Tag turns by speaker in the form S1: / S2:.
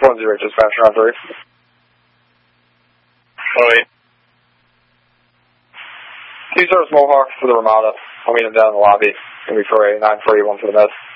S1: 10 dispatch on 3.
S2: Oh, wait.
S1: 2 service Mohawk for the Ramada. I'll meet him down in the lobby. Gonna be for a 941 for the med.